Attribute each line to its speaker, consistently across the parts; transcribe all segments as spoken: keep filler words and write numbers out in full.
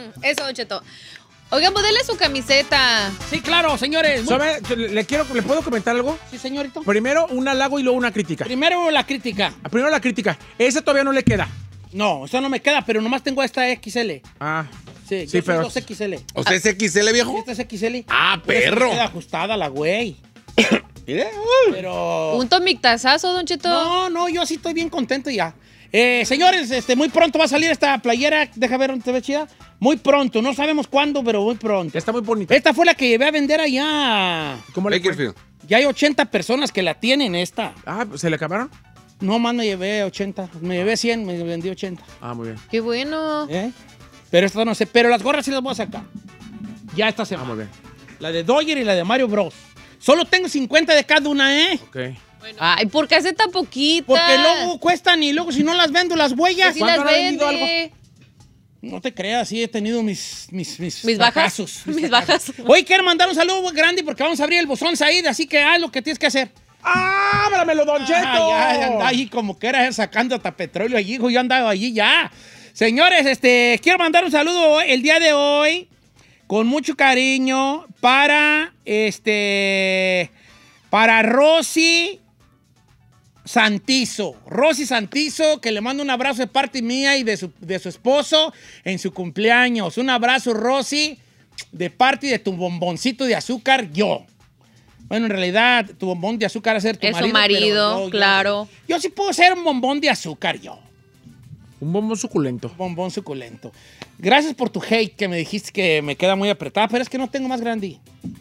Speaker 1: Eso, Don Cheto. Oigan, pues dele su camiseta.
Speaker 2: Sí, claro, señores.
Speaker 3: ¿Sabe? ¿Le, quiero, ¿Le puedo comentar algo?
Speaker 2: Sí, señorito.
Speaker 3: Primero un halago y luego una crítica.
Speaker 2: Primero la crítica.
Speaker 3: Primero la crítica. Esa todavía no le queda.
Speaker 2: No, eso no me queda, pero nomás tengo esta X L.
Speaker 3: Ah.
Speaker 2: Sí,
Speaker 3: sí,
Speaker 2: yo
Speaker 3: pero...
Speaker 2: dos X L.
Speaker 4: ¿Usted es X L, viejo?
Speaker 2: Esta es X L.
Speaker 4: Ah, perro.
Speaker 2: Queda ajustada la güey. Pero...
Speaker 1: Un tomictazazo, Don Cheto.
Speaker 2: No, no, yo sí estoy bien contento ya. Eh, señores, este, muy pronto va a salir esta playera. Deja ver dónde te ve chida. Muy pronto, no sabemos cuándo, pero muy pronto.
Speaker 3: Está muy bonita.
Speaker 2: Esta fue la que llevé a vender allá.
Speaker 3: ¿Cómo le fue?
Speaker 2: Ya hay ochenta personas que la tienen esta.
Speaker 3: Ah, ¿se le acabaron?
Speaker 2: No, más me llevé ochenta. Me llevé cien, me vendí ochenta.
Speaker 3: Ah, muy bien.
Speaker 1: Qué bueno.
Speaker 2: ¿Eh? Pero esta no sé. Pero las gorras sí las voy a sacar. Ya esta semana.
Speaker 3: Ah, muy bien.
Speaker 2: La de Dodger y la de Mario Bros. Solo tengo cincuenta de cada una, ¿eh?
Speaker 3: Ok.
Speaker 1: Bueno. Ay, ¿por qué hace tan poquita?
Speaker 2: Porque luego cuestan y luego si no las vendo las huellas.
Speaker 1: Si las vende. Algo?
Speaker 2: No te creas, sí he tenido mis mis mis,
Speaker 1: mis
Speaker 2: fracasos,
Speaker 1: bajas. Mis bajas.
Speaker 2: Hoy quiero mandar un saludo muy grande porque vamos a abrir el buzón Said, así que haz lo que tienes que hacer.
Speaker 3: ¡Ábramelo, Don Cheto!
Speaker 2: Ah, ya, anda ahí como que era sacando hasta petróleo allí, hijo, yo andaba allí ya. Señores, este, quiero mandar un saludo el día de hoy con mucho cariño para este para Rosy Santizo, Rosy Santizo, que le mando un abrazo de parte mía y de su, de su esposo en su cumpleaños. Un abrazo, Rosy, de parte de tu bomboncito de azúcar, yo. Bueno, en realidad, tu bombón de azúcar es ser tu
Speaker 1: es
Speaker 2: marido.
Speaker 1: Es su marido,
Speaker 2: yo,
Speaker 1: claro.
Speaker 2: Yo, yo sí puedo ser un bombón de azúcar, yo.
Speaker 3: Un bombón suculento.
Speaker 2: Un bombón suculento. Gracias por tu hate, que me dijiste que me queda muy apretada, pero es que no tengo más grande.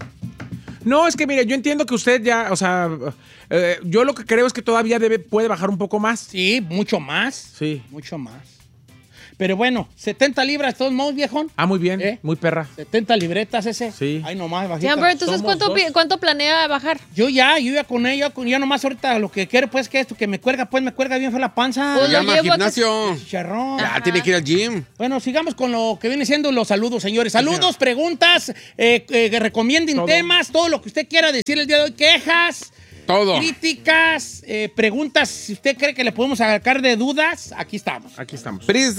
Speaker 3: No, es que mire, yo entiendo que usted ya, o sea, eh, yo lo que creo es que todavía debe, puede bajar un poco más.
Speaker 2: Sí, mucho más.
Speaker 3: Sí.
Speaker 2: Mucho más. Pero bueno, setenta libras, todos modos, viejón.
Speaker 3: Ah, muy bien,
Speaker 2: ¿Eh?
Speaker 3: muy perra.
Speaker 2: setenta libretas ese.
Speaker 3: Sí.
Speaker 2: Ay, nomás, bajita.
Speaker 1: Sí, pero entonces, ¿cuánto, ¿cuánto planea bajar?
Speaker 2: Yo ya, yo ya con ella, con, ya nomás ahorita lo que quiero, pues, que esto, que me cuelga, pues, me cuelga bien fue la panza.
Speaker 4: Se llama gimnasio.
Speaker 2: Chicharrón.
Speaker 4: Ya, tiene que ir al gym.
Speaker 2: Bueno, sigamos con lo que viene siendo los saludos, señores. Saludos, sí, preguntas, eh, eh, que recomienden todo. temas, todo lo que usted quiera decir el día de hoy, quejas.
Speaker 4: Todo.
Speaker 2: Críticas, eh, preguntas, si usted cree que le podemos sacar de dudas, aquí estamos.
Speaker 3: Aquí estamos.
Speaker 4: Pris,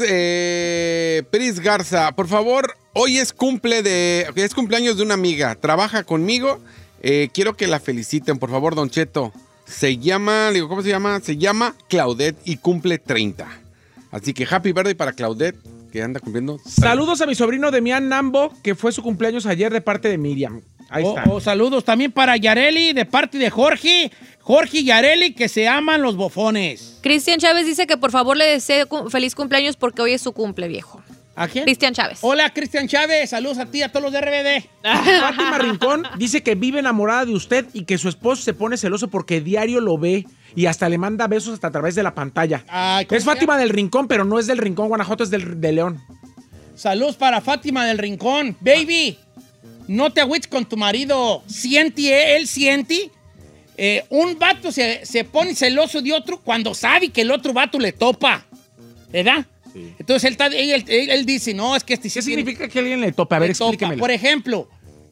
Speaker 4: eh, Pris Garza, por favor, hoy es cumple de, es cumpleaños de una amiga, trabaja conmigo, eh, quiero que la feliciten, por favor, Don Cheto. Se llama, digo, ¿cómo se llama? Se llama Claudette y cumple treinta. Así que happy birthday para Claudette, que anda cumpliendo treinta.
Speaker 3: Saludos a mi sobrino Demián Nambo, que fue su cumpleaños ayer de parte de Miriam. Ahí
Speaker 2: oh,
Speaker 3: está.
Speaker 2: Oh, saludos también para Yareli, de parte de Jorge. Jorge y Yareli, que se aman los bofones.
Speaker 1: Cristian Chávez dice que por favor le desee feliz cumpleaños porque hoy es su cumple, viejo.
Speaker 2: ¿A quién?
Speaker 1: Cristian Chávez.
Speaker 2: Hola, Cristian Chávez. Saludos a ti, a todos los de R B D.
Speaker 3: Fátima Rincón dice que vive enamorada de usted y que su esposo se pone celoso porque diario lo ve y hasta le manda besos hasta a través de la pantalla.
Speaker 2: Ay,
Speaker 3: es Fátima del Rincón, pero no es del Rincón, Guanajuato, es del, de León.
Speaker 2: Saludos para Fátima del Rincón. Baby, no te agüites con tu marido. Siente, él siente. Eh, un vato se, se pone celoso de otro cuando sabe que el otro vato le topa. ¿Verdad? Sí. Entonces él, él, él, él dice, no, es que este...
Speaker 3: ¿Qué significa que alguien le tope? A ver, explíquemelo.
Speaker 2: Por ejemplo,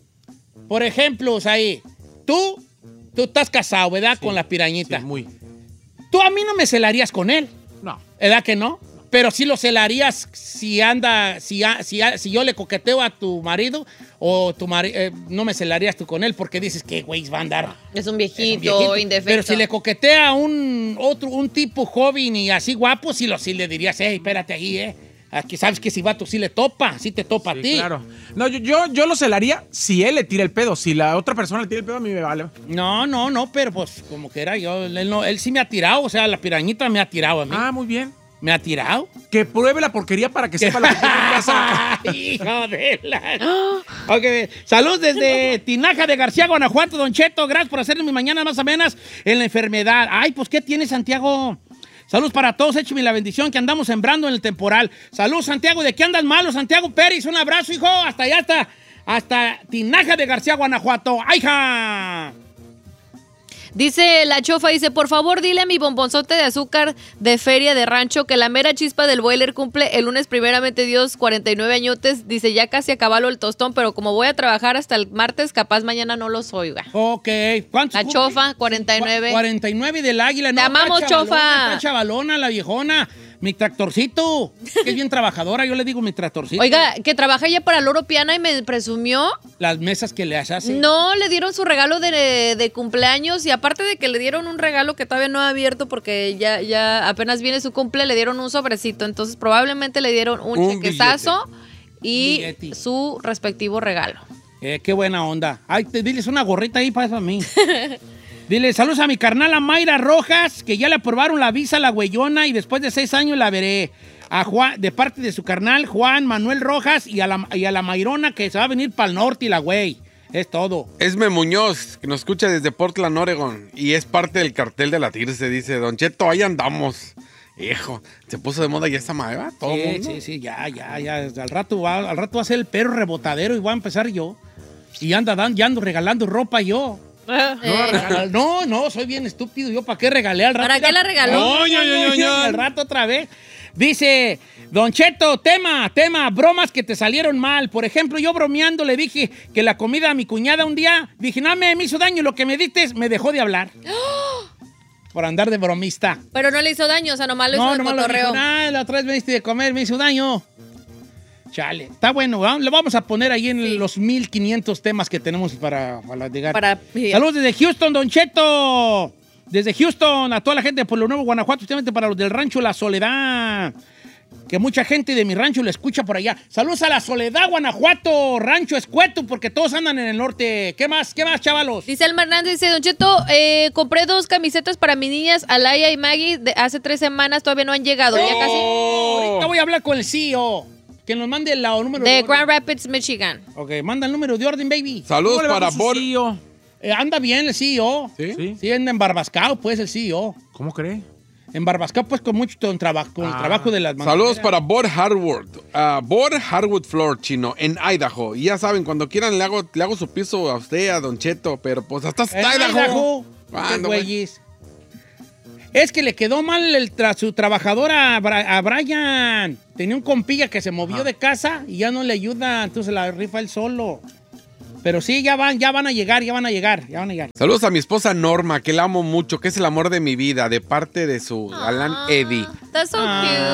Speaker 2: por ejemplo, Saí, tú, tú estás casado, ¿verdad? Sí, con la pirañita.
Speaker 3: Sí, muy.
Speaker 2: Tú a mí no me celarías con él.
Speaker 3: No.
Speaker 2: ¿Verdad que no? Pero sí lo celarías si anda, si, si, si yo le coqueteo a tu marido o tu marido, eh, no me celarías tú con él porque dices que güey va a andar.
Speaker 1: Es un viejito, es un viejito. Indefecto.
Speaker 2: Pero si le coquetea a un otro, un tipo joven y así guapo, sí, lo, sí le dirías, hey, espérate ahí, eh. Aquí sabes que si vato sí le topa, sí te topa
Speaker 3: sí,
Speaker 2: a ti.
Speaker 3: Claro. No, yo, yo, yo lo celaría si él le tira el pedo. Si la otra persona le tira el pedo, a mí me vale.
Speaker 2: No, no, no, pero pues como que era yo, él, no, él sí me ha tirado, o sea, la pirañita me ha tirado a mí.
Speaker 3: Ah, muy bien.
Speaker 2: ¿Me ha tirado?
Speaker 3: Que pruebe la porquería para que sepa la que tiene en casa.
Speaker 2: ¡Hijo de la... Okay. Salud desde Tinaja de García, Guanajuato, Don Cheto. Gracias por hacerme mi mañana más o menos en la enfermedad. Ay, pues, ¿qué tiene, Santiago? Saludos para todos, écheme la bendición que andamos sembrando en el temporal. Salud, Santiago. ¿De qué andas malo, Santiago Pérez? Un abrazo, hijo. Hasta allá, hasta, hasta Tinaja de García, Guanajuato. ¡Ayja!
Speaker 1: Dice la chofa, dice, por favor dile a mi bombonzote de azúcar de feria de rancho que la mera chispa del boiler cumple el lunes primeramente Dios cuarenta y nueve añotes. Dice, ya casi acabalo el tostón, pero como voy a trabajar hasta el martes, capaz mañana no los oiga.
Speaker 2: Ok. ¿Cuántos?
Speaker 1: La chofa, cuarenta y nueve.
Speaker 2: cuarenta y nueve del águila.
Speaker 1: Te
Speaker 2: no,
Speaker 1: amamos,
Speaker 2: está chavalona,
Speaker 1: chofa.
Speaker 2: Está chavalona, la viejona. Mi tractorcito, que es bien trabajadora, yo le digo mi tractorcito.
Speaker 1: Oiga, que trabaja ella para Loro Piana y me presumió.
Speaker 2: Las mesas que le hace.
Speaker 1: No, le dieron su regalo de, de cumpleaños y aparte de que le dieron un regalo que todavía no ha abierto porque ya, ya apenas viene su cumple, le dieron un sobrecito. Entonces probablemente le dieron un,
Speaker 4: Un
Speaker 1: chequezazo y
Speaker 2: Billete.
Speaker 1: su respectivo regalo.
Speaker 2: Eh, qué buena onda. Ay, te, diles una gorrita ahí para eso a mí. Dile, saludos a mi carnala Mayra Rojas, que ya le aprobaron la visa a la güeyona y después de seis años la veré. A Juan, de parte de su carnal Juan Manuel Rojas y a la, y a la Mayrona que se va a venir para el norte y la güey. Es todo.
Speaker 4: Esme Muñoz, que nos escucha desde Portland, Oregon, y es parte del cartel de la Tirse, dice, Don Cheto, ahí andamos. Hijo, se puso de moda ya esa madre, ¿va? Todo
Speaker 2: Sí,
Speaker 4: mundo.
Speaker 2: sí, sí, ya, ya, ya. Al rato, va, al rato va a ser el perro rebotadero y voy a empezar yo. Y anda dan, ya ando regalando ropa yo.
Speaker 1: Eh,
Speaker 2: No, no, soy bien estúpido. ¿Yo para qué regalé al rato?
Speaker 1: ¿Para qué la regaló?
Speaker 2: No, no, no, no, no, al rato otra vez. Dice, Don Cheto, tema, tema, bromas que te salieron mal. Por ejemplo, yo bromeando le dije que la comida a mi cuñada un día, dije, no, me, me hizo daño, lo que me diste me dejó de hablar. Por andar de bromista.
Speaker 1: Pero no le hizo daño, o sea, nomás lo hizo
Speaker 2: No,
Speaker 1: de
Speaker 2: nomás lo
Speaker 1: cotorreo.
Speaker 2: dijo, ah, la otra vez me diste de comer, me hizo daño. Chale, está bueno, ¿verdad? Le vamos a poner ahí en
Speaker 1: Sí.
Speaker 2: los mil quinientos temas que tenemos para, para llegar.
Speaker 1: Para-
Speaker 2: Saludos desde Houston, Don Cheto. Desde Houston, a toda la gente de Pueblo Nuevo, Guanajuato, especialmente para los del rancho La Soledad. Que mucha gente de mi rancho lo escucha por allá. Saludos a La Soledad, Guanajuato, Rancho Escueto, porque todos andan en el norte. ¿Qué más? ¿Qué más, chavalos?
Speaker 1: Dice Alma Hernández, dice, Don Cheto, eh, compré dos camisetas para mis niñas, Alaya y Maggie, de hace tres semanas, todavía no han llegado, ya casi.
Speaker 2: Ahorita voy a hablar con el C E O. Que nos mande el número de,
Speaker 1: De
Speaker 2: orden.
Speaker 1: Grand Rapids, Michigan.
Speaker 2: Ok, manda el número de orden, baby.
Speaker 4: Saludos
Speaker 3: ¿Cómo le va
Speaker 4: para
Speaker 3: con su
Speaker 4: Bor...
Speaker 3: C E O?
Speaker 2: Eh, anda bien el C E O.
Speaker 4: ¿Sí?
Speaker 3: ¿Sí?
Speaker 2: Sí, anda embarbascado, pues, el C E O.
Speaker 3: ¿Cómo cree?
Speaker 2: Embarbascado, pues, con mucho con trabajo, con el
Speaker 3: Ah.
Speaker 2: trabajo de las manos.
Speaker 4: Saludos para Bord Harwood, uh, Bord Harwood Floor, chino, en Idaho. Y ya saben, cuando quieran le hago, le hago su piso a usted, a Don Cheto, pero pues hasta hasta
Speaker 2: En
Speaker 4: Idaho.
Speaker 2: Idaho. Qué
Speaker 4: ¿Cuándo, güey?
Speaker 2: güeyes. Es que le quedó mal el tra- su trabajador a, Bra- a Brian. Tenía un compilla que se movió de casa y ya no le ayuda, entonces la rifa él solo. Pero sí, ya van, ya van a llegar, ya van a llegar, ya van a llegar.
Speaker 4: Saludos a mi esposa Norma, que la amo mucho, que es el amor de mi vida, de parte de su galán
Speaker 1: Ah,
Speaker 4: Eddie.
Speaker 1: That's so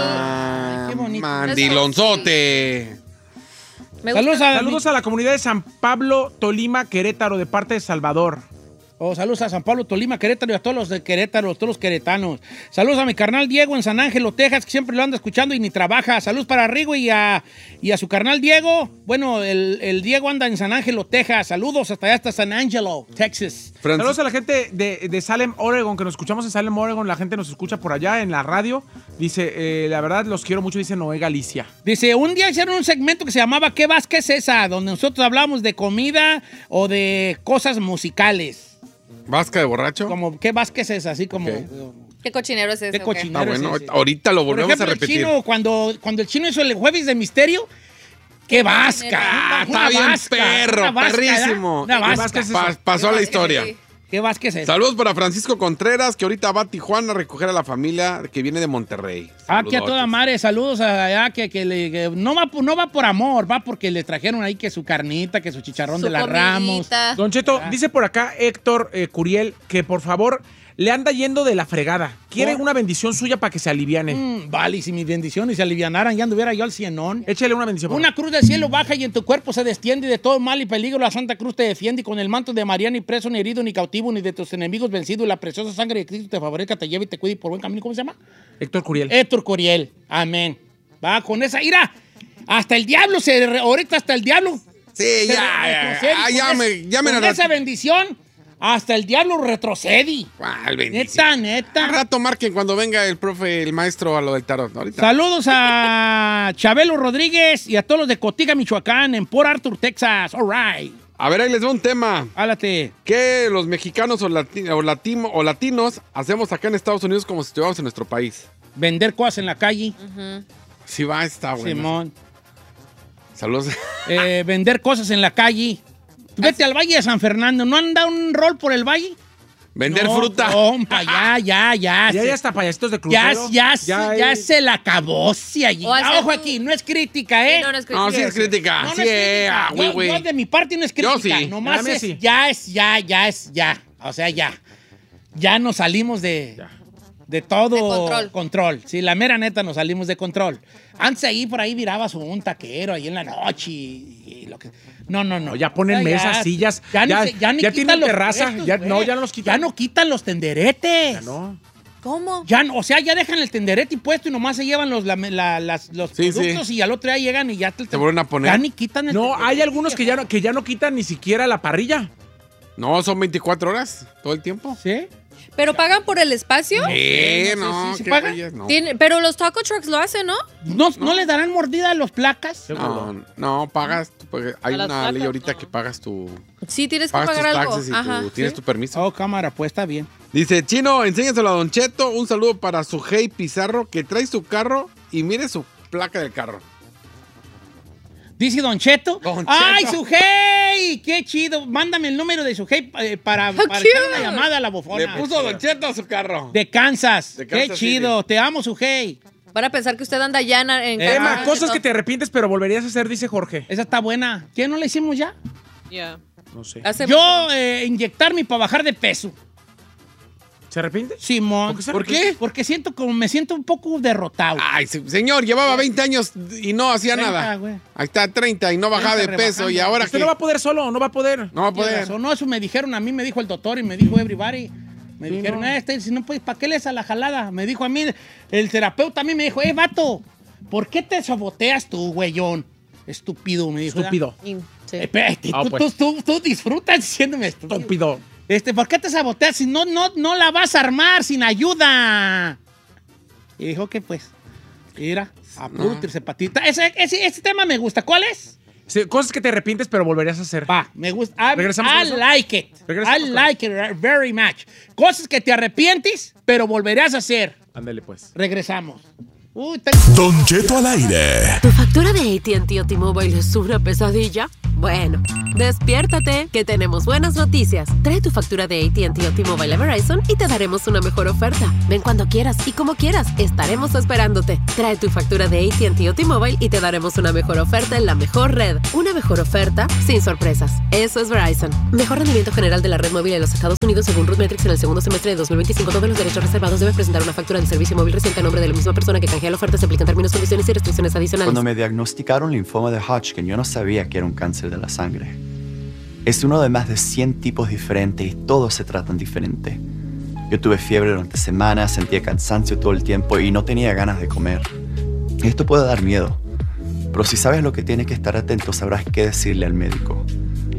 Speaker 2: Ah, qué bonito.
Speaker 4: Mandilonzote.
Speaker 1: cute. Me gusta.
Speaker 2: Saludos a,
Speaker 3: Saludos a la comunidad de San Pablo, Tolima, Querétaro, de parte de Salvador.
Speaker 2: Oh, saludos a San Pablo, Tolima, Querétaro y a todos los de Querétaro, a todos los queretanos. Saludos a mi carnal Diego en San Ángelo, Texas, que siempre lo anda escuchando y ni trabaja. Saludos para Rigo y a, y a su carnal Diego. Bueno, el, el Diego anda en San Ángelo, Texas. Saludos hasta allá, hasta San Angelo, Texas.
Speaker 4: Francis-
Speaker 3: Saludos a la gente de, de Salem, Oregon, que nos escuchamos en Salem, Oregon. La gente nos escucha por allá en la radio. Dice, eh, la verdad, los quiero mucho, dice Noé Galicia.
Speaker 2: Dice, un día hicieron un segmento que se llamaba ¿Qué Vasca es esa? Donde nosotros hablamos de comida o de cosas musicales.
Speaker 4: ¿Vasca de borracho?
Speaker 2: Como, ¿qué Vasca es esa? Así como...
Speaker 4: Ok.
Speaker 1: ¿Qué cochinero es ese?
Speaker 2: ¿Qué
Speaker 1: o qué?
Speaker 2: cochinero?
Speaker 4: Ah, bueno,
Speaker 2: Sí, sí.
Speaker 4: ahorita lo
Speaker 2: Por
Speaker 4: volvemos
Speaker 2: ejemplo,
Speaker 4: a repetir.
Speaker 2: El chino, cuando, cuando el chino hizo el Jueves de Misterio, ¡qué vasca!
Speaker 4: Ah,
Speaker 2: Una
Speaker 4: está bien
Speaker 2: vasca,
Speaker 4: perro,
Speaker 2: una vasca,
Speaker 4: perrísimo.
Speaker 2: ¿verdad? Una
Speaker 3: ¿Qué
Speaker 2: vasca.
Speaker 3: vasca es
Speaker 4: Pa-
Speaker 3: eso?
Speaker 4: pasó a la
Speaker 1: Sí,
Speaker 4: historia.
Speaker 1: sí.
Speaker 2: ¿Qué vasca es esa?
Speaker 4: Saludos para Francisco Contreras, que ahorita va a Tijuana a recoger a la familia que viene de Monterrey.
Speaker 2: Ah, que a
Speaker 4: Saludotes.
Speaker 2: toda madre, saludos a allá, que, que, le- que no, va, por- no va por amor, va porque le trajeron ahí que su carnita, que su chicharrón
Speaker 1: Su
Speaker 2: de la Ramos.
Speaker 1: comidita.
Speaker 3: Don Cheto,
Speaker 2: Ah.
Speaker 3: dice por acá Héctor eh, Curiel que por favor le anda yendo de la fregada. Quiere
Speaker 2: ¿Por?
Speaker 3: una bendición suya para que se aliviane.
Speaker 2: Mm, vale, y si mis bendiciones se alivianaran, ya anduviera yo al cienón.
Speaker 3: Échale una bendición. por
Speaker 2: Una cruz del cielo baja y en tu cuerpo se destiende de todo mal y peligro. La Santa Cruz te defiende y con el manto de María ni preso, ni herido, ni cautivo, ni de tus enemigos vencido. Y la preciosa sangre de Cristo te favorezca, te lleve y te cuide por buen camino. ¿Cómo se llama?
Speaker 3: favor. Héctor Curiel.
Speaker 2: Héctor Coriel. Amén. Va con esa ira. Hasta el diablo se... re- Ahorita hasta el diablo...
Speaker 4: Sí,
Speaker 2: se
Speaker 4: ya, ya,
Speaker 2: retrocede.
Speaker 4: ah,
Speaker 2: Con
Speaker 4: ya
Speaker 2: esa-
Speaker 4: me, ya me
Speaker 2: con
Speaker 4: la-
Speaker 2: esa bendición, hasta el diablo retrocede.
Speaker 4: ¿Cuál bendición?
Speaker 2: Neta, neta.
Speaker 4: Al rato marquen cuando venga el profe, el maestro a lo del tarot. Ahorita.
Speaker 2: Saludos a Chabelo Rodríguez y a todos los de Cotiga, Michoacán, en Port Arthur, Texas. All right.
Speaker 4: A ver, ahí les va un tema.
Speaker 2: Hálate.
Speaker 4: ¿Qué los mexicanos o, lati- o, latimo- o latinos hacemos acá en Estados Unidos como si estuviéramos en nuestro país?
Speaker 2: Vender cosas en la calle.
Speaker 4: Sí va, está bueno.
Speaker 2: Simón.
Speaker 4: Saludos.
Speaker 2: Eh, vender cosas en la calle. Vete al Valle de San Fernando. ¿No han dado un rol por el Valle?
Speaker 4: Vender
Speaker 2: No,
Speaker 4: fruta.
Speaker 2: Compa, ya, ya, ya.
Speaker 3: Ya,
Speaker 2: se-
Speaker 3: ya está payasitos de
Speaker 2: Ya,
Speaker 3: crucero.
Speaker 2: ya, ya, ya
Speaker 3: es-
Speaker 2: se la acabó, sí, allí.
Speaker 1: O hacer
Speaker 2: Ojo
Speaker 1: un-
Speaker 2: aquí, no es crítica, ¿eh?
Speaker 1: Sí, no, no es
Speaker 4: No, sí
Speaker 1: crítica.
Speaker 4: es crítica.
Speaker 2: No, no
Speaker 4: sí,
Speaker 2: es crítica.
Speaker 4: ah, güey,
Speaker 2: Yo-
Speaker 4: güey.
Speaker 2: yo de mi parte no es crítica.
Speaker 4: Yo sí.
Speaker 2: Nomás
Speaker 3: A mí
Speaker 2: es,
Speaker 3: sí.
Speaker 2: ya es, ya, ya es, ya. O sea, ya. Ya nos salimos de, De todo
Speaker 1: De control.
Speaker 2: control. Sí, la mera neta nos salimos de control. Antes ahí por ahí mirabas un taquero ahí en la noche y, y lo que... No, no, no.
Speaker 3: Ya ponen mesas, sillas,
Speaker 2: Ya,
Speaker 3: ya-
Speaker 2: ni, se- ya, ni
Speaker 3: ya
Speaker 2: quitan
Speaker 3: tienen
Speaker 2: los
Speaker 3: terraza,
Speaker 2: puestos,
Speaker 3: ya-
Speaker 2: güey.
Speaker 3: no, ya no los quitan.
Speaker 2: Ya no quitan los tenderetes.
Speaker 3: Ya no.
Speaker 1: ¿Cómo?
Speaker 2: Ya no, o sea, ya dejan el tenderete puesto y nomás se llevan los, la- la- las- los
Speaker 4: Sí,
Speaker 2: productos y al otro día llegan y ya te,
Speaker 4: Te vuelven a poner.
Speaker 2: Ya ni quitan el
Speaker 3: No,
Speaker 2: tenderete.
Speaker 3: hay algunos que ya no, que ya no quitan ni siquiera la parrilla.
Speaker 4: No, son veinticuatro horas todo el tiempo.
Speaker 2: ¿Sí?
Speaker 1: ¿Pero pagan por el espacio?
Speaker 4: Eh,
Speaker 2: no sé
Speaker 4: no,
Speaker 2: si se
Speaker 4: ¿qué
Speaker 2: paga.
Speaker 4: reyes? No.
Speaker 1: Tiene- pero los taco trucks lo hacen, ¿no?
Speaker 2: ¿No, ¿No le darán mordida a los placas?
Speaker 4: No, no, pagas. tu- porque hay
Speaker 1: A las
Speaker 4: una ley
Speaker 1: placas,
Speaker 4: ahorita
Speaker 1: no.
Speaker 4: que pagas tu.
Speaker 1: Sí, tienes que
Speaker 4: Pagas tus
Speaker 1: pagar algo.
Speaker 4: taxes y
Speaker 1: Ajá.
Speaker 4: tu- tienes
Speaker 2: ¿Sí?
Speaker 4: tu permiso.
Speaker 2: Oh, cámara, pues está bien.
Speaker 4: Dice, Chino, enséñaselo a Don Cheto. Un saludo para su Hey Pizarro que trae su carro y mire su placa del carro.
Speaker 2: Dice Don Cheto.
Speaker 4: Don
Speaker 2: ¡Ay,
Speaker 4: Cheto.
Speaker 2: su hey! ¡Qué chido! Mándame el número de su hey eh, para,
Speaker 1: How
Speaker 2: para
Speaker 1: cute.
Speaker 2: echar una llamada a la bofona.
Speaker 4: Le puso Don Cheto a su carro.
Speaker 2: De Kansas.
Speaker 4: De
Speaker 2: ¡Qué
Speaker 4: Kansas
Speaker 2: chido!
Speaker 4: City.
Speaker 2: Te amo, su hey.
Speaker 1: Van a pensar que usted anda ya en, en
Speaker 2: Eh,
Speaker 3: Emma,
Speaker 1: Ah,
Speaker 3: cosas
Speaker 1: no.
Speaker 3: que te arrepientes, pero volverías a hacer, dice Jorge.
Speaker 2: Esa está buena. ¿Qué no la hicimos ya?
Speaker 1: Ya.
Speaker 3: No sé.
Speaker 1: Hace
Speaker 2: Yo eh, inyectarme para bajar de peso.
Speaker 3: ¿Se arrepiente?
Speaker 2: Simón.
Speaker 3: ¿Por qué se
Speaker 4: ¿Por
Speaker 3: arrepiente?
Speaker 4: qué?
Speaker 2: Porque siento como me siento un poco derrotado.
Speaker 4: Ay, se- señor, llevaba veinte años y no hacía
Speaker 2: treinta,
Speaker 4: nada.
Speaker 2: güey.
Speaker 4: Ahí está, treinta y no bajaba de
Speaker 2: treinta
Speaker 4: peso. Y
Speaker 2: rebajando.
Speaker 4: ahora
Speaker 3: Usted
Speaker 4: que
Speaker 3: no va a poder solo, no va a poder.
Speaker 4: no va a
Speaker 2: Tienes
Speaker 4: poder.
Speaker 2: razón. No, eso me dijeron a mí, me dijo el doctor y me dijo everybody. Me
Speaker 3: Sí,
Speaker 2: dijeron,
Speaker 3: no.
Speaker 2: eh, este, si no puedes, ¿para qué le das a la jalada? Me dijo a mí, el terapeuta a mí me dijo, eh, vato, ¿por qué te saboteas tú, güeyón? Estúpido, me dijo.
Speaker 3: Estúpido.
Speaker 1: Y- sí.
Speaker 2: Eh, espérate,
Speaker 3: Ah,
Speaker 2: tú,
Speaker 3: pues.
Speaker 2: tú, tú, tú disfrutas diciéndome estúpido.
Speaker 3: Estúpido.
Speaker 2: Este, ¿por qué te saboteas si no, no, no la vas a armar sin ayuda? Y dijo que pues, mira, a puro patita. Ese, ese, ese tema me gusta. ¿Cuál es?
Speaker 3: Sí, cosas que te arrepientes, pero volverías a hacer.
Speaker 2: Va, me gusta. I,
Speaker 3: ¿Regresamos con
Speaker 2: I
Speaker 3: eso?
Speaker 2: like it.
Speaker 3: ¿Regresamos
Speaker 2: I
Speaker 3: con
Speaker 2: like it very much. Cosas que te arrepientes, pero volverás a hacer.
Speaker 3: Ándale, pues.
Speaker 2: Regresamos. Uy, te-
Speaker 5: Don Cheto al aire.
Speaker 6: ¿Tu factura de A T and T o T-Mobile es una pesadilla? Bueno, despiértate, que tenemos buenas noticias. Trae tu factura de A T and T o T-Mobile a Verizon y te daremos una mejor oferta. Ven cuando quieras y como quieras, estaremos esperándote. Trae tu factura de A T and T o T-Mobile y te daremos una mejor oferta en la mejor red. Una mejor oferta sin sorpresas. Eso es Verizon. Mejor rendimiento general de la red móvil de los Estados Unidos según RootMetrics en el segundo semestre de dos mil veinticinco. Todos los derechos reservados deben presentar una factura de servicio móvil reciente a nombre de la misma persona que canjea la oferta. Se aplican términos, condiciones y restricciones adicionales.
Speaker 7: Cuando me diagnosticaron linfoma de Hodgkin, yo no sabía que era un cáncer de la sangre. Es uno de más de cien tipos diferentes y todos se tratan diferente. Yo tuve fiebre durante semanas, sentía cansancio todo el tiempo y no tenía ganas de comer. Esto puede dar miedo, pero si sabes lo que tienes que estar atento, sabrás qué decirle al médico.